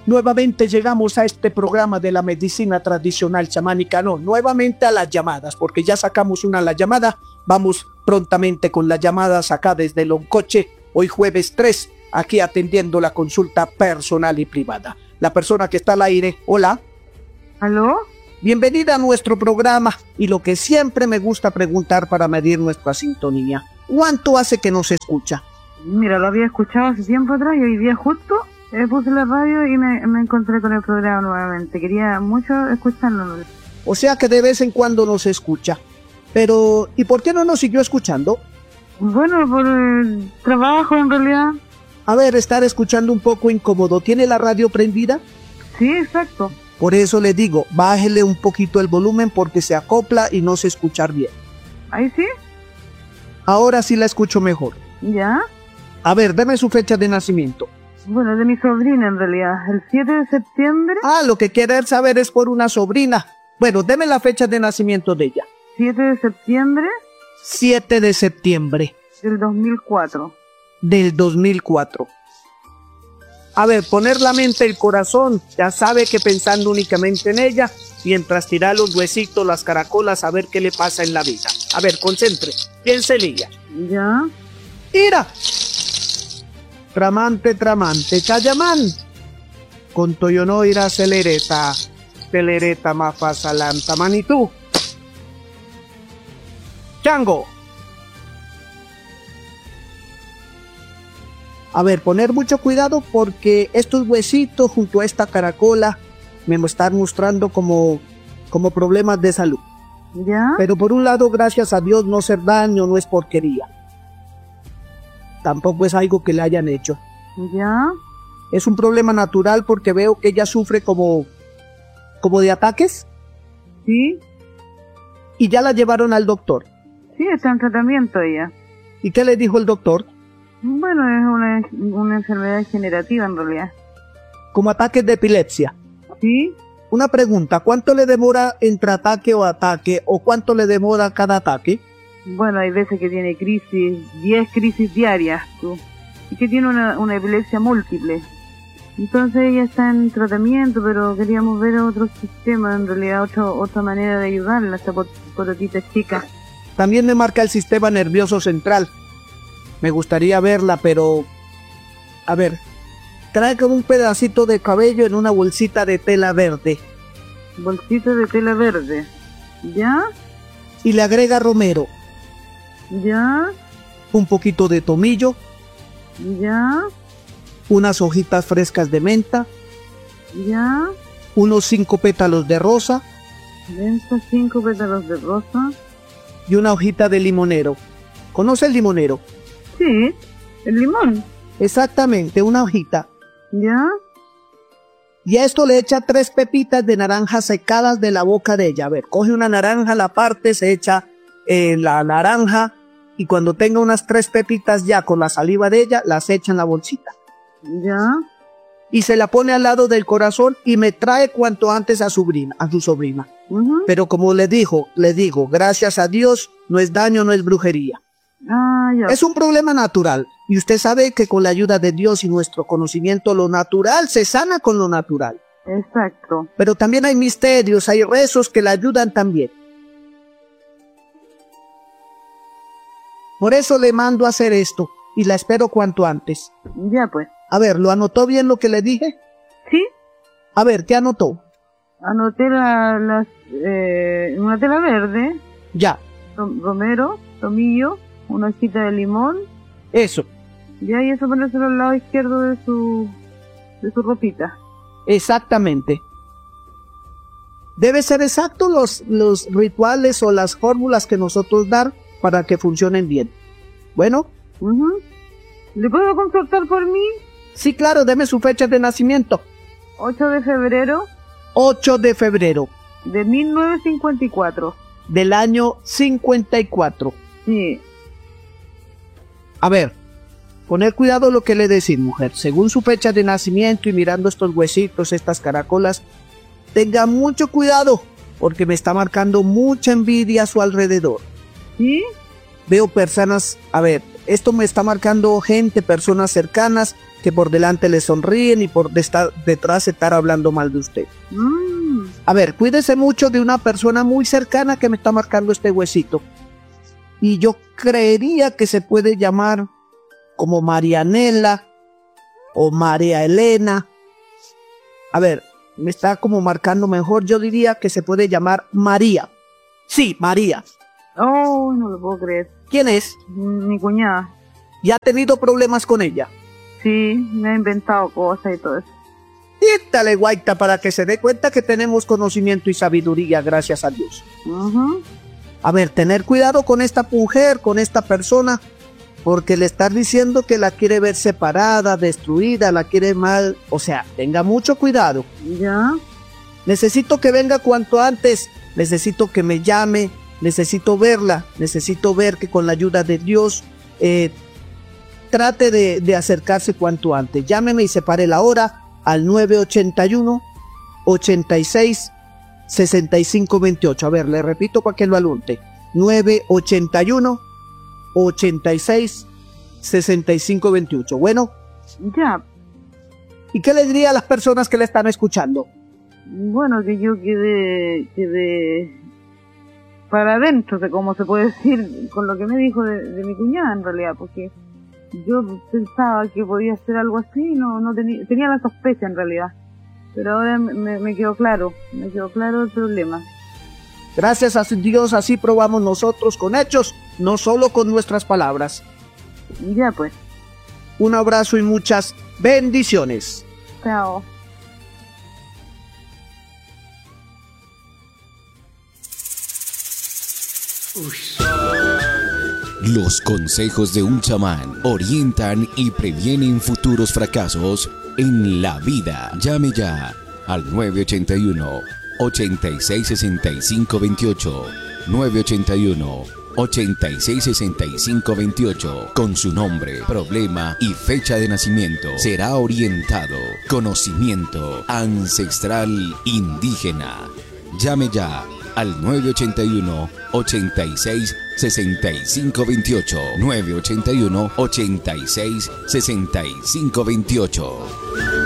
Nuevamente llegamos a este programa de la medicina tradicional chamánica, no, nuevamente a las llamadas, porque ya sacamos una a la llamada, vamos prontamente con las llamadas acá desde Loncoche, hoy jueves 3, aquí atendiendo la consulta personal y privada. La persona que está al aire, hola. ¿Aló? Bienvenida a nuestro programa y lo que siempre me gusta preguntar para medir nuestra sintonía, ¿cuánto hace que nos escucha? Mira, lo había escuchado hace tiempo atrás y hoy día justo puse la radio y me encontré con el programa nuevamente. Quería mucho escucharlo. O sea que de vez en cuando nos escucha. Pero, ¿y por qué no nos siguió escuchando? Bueno, por el trabajo en realidad. A ver, estar escuchando un poco incómodo. ¿Tiene la radio prendida? Sí, exacto. Por eso le digo, bájele un poquito el volumen porque se acopla y no se escucha bien. ¿Ahí sí? Ahora sí la escucho mejor. ¿Ya? A ver, deme su fecha de nacimiento. Bueno, de mi sobrina en realidad, el 7 de septiembre. Ah, lo que quiere saber es por una sobrina. Bueno, deme la fecha de nacimiento de ella. 7 de septiembre. 7 de septiembre. Del 2004. Del 2004. A ver, poner la mente, el corazón, ya sabe que pensando únicamente en ella, mientras tira los huesitos, las caracolas, a ver qué le pasa en la vida. A ver, concentre, piense en ella. ¿Ya? ¡Ira! Tramante, Chayamán. Con Toyono irá celereta mafasalanta manitú. Chango. A ver, poner mucho cuidado porque estos huesitos junto a esta caracola me están mostrando como problemas de salud. ¿Ya? Pero por un lado, gracias a Dios, no ser daño, no es porquería. Tampoco es algo que le hayan hecho. ¿Ya? Es un problema natural porque veo que ella sufre como de ataques. Sí. Y ya la llevaron al doctor. Sí, está en tratamiento ella. ¿Y qué le dijo el doctor? Bueno, es una enfermedad degenerativa en realidad. Como ataques de epilepsia. Sí. Una pregunta, ¿cuánto le demora entre ataque o cuánto le demora cada ataque? Bueno, hay veces que tiene crisis, 10 crisis diarias, y que tiene una epilepsia múltiple. Entonces ella está en tratamiento, pero queríamos ver otro sistema, en realidad otra manera de ayudarla, esta porotita chica. También me marca el sistema nervioso central. Me gustaría verla, pero... A ver, trae como un pedacito de cabello en una bolsita de tela verde. Bolsita de tela verde. ¿Ya? Y le agrega romero. ¿Ya? Un poquito de tomillo. ¿Ya? Unas hojitas frescas de menta. ¿Ya? Unos 5 pétalos de rosa. Menta, 5 pétalos de rosa. Y una hojita de limonero. ¿Conoce el limonero? Sí, el limón. Exactamente, una hojita. ¿Ya? Y a esto le echa 3 pepitas de naranja secadas de la boca de ella. A ver, coge una naranja, la parte, se echa la naranja y cuando tenga unas 3 pepitas ya con la saliva de ella, las echa en la bolsita. ¿Ya? Y se la pone al lado del corazón y me trae cuanto antes a su sobrina. Pero como le digo, gracias a Dios, no es daño, no es brujería. Ah, ya. Es un problema natural. Y usted sabe que con la ayuda de Dios y nuestro conocimiento, lo natural se sana con lo natural. Exacto. Pero también hay misterios, hay rezos que la ayudan también. Por eso le mando a hacer esto y la espero cuanto antes. Ya pues. A ver, ¿lo anotó bien lo que le dije? Sí. A ver, ¿qué anotó? Anoté una tela verde. Ya. Romero, tomillo, una hojita de limón. Eso. Ya, y eso ponérselo al lado izquierdo de su ropita. Exactamente. Debe ser exacto los rituales o las fórmulas que nosotros dar para que funcionen bien. Bueno. ¿Le puedo consultar por mí? Sí, claro, deme su fecha de nacimiento. 8 de febrero. 8 de febrero. De 1954. Del año 54. Sí. A ver, poner cuidado lo que le decir, mujer. Según su fecha de nacimiento y mirando estos huesitos, estas caracolas, tenga mucho cuidado, porque me está marcando mucha envidia a su alrededor. ¿Sí? Veo personas, a ver, esto me está marcando gente, personas cercanas, que por delante le sonríen y por detrás estar hablando mal de usted. A ver, cuídese mucho de una persona muy cercana que me está marcando este huesito. Y yo creería que se puede llamar como Marianela o María Elena. A ver, me está como marcando mejor. Yo diría que se puede llamar María. Sí, María. Oh, no lo puedo creer. ¿Quién es? Mi cuñada. ¿Y ha tenido problemas con ella? Sí, me ha inventado cosas y todo eso. Quítale, guaita, para que se dé cuenta que tenemos conocimiento y sabiduría, gracias a Dios. A ver, tener cuidado con esta mujer, con esta persona, porque le estás diciendo que la quiere ver separada, destruida, la quiere mal. O sea, tenga mucho cuidado. ¿Ya? Necesito que venga cuanto antes, necesito que me llame, necesito verla, necesito ver que con la ayuda de Dios trate de acercarse cuanto antes. Llámeme y separe la hora al 981-86-6528. A ver, le repito para que lo alunte. 981-86-6528. Bueno. Ya. ¿Y qué le diría a las personas que le están escuchando? Bueno, que yo quedé para adentro, de cómo se puede decir, con lo que me dijo de mi cuñada en realidad, porque yo pensaba que podía ser algo así, no tenía la sospecha en realidad, pero ahora me quedó claro el problema. Gracias a Dios, así probamos nosotros con hechos, no solo con nuestras palabras. Ya pues. Un abrazo y muchas bendiciones. Chao. Los consejos de un chamán orientan y previenen futuros fracasos en la vida. Llame ya al 981-866528. 981-866528. Con su nombre, problema y fecha de nacimiento. Será orientado. Conocimiento ancestral indígena. Llame ya al 981-86-6528. 981-86-6528.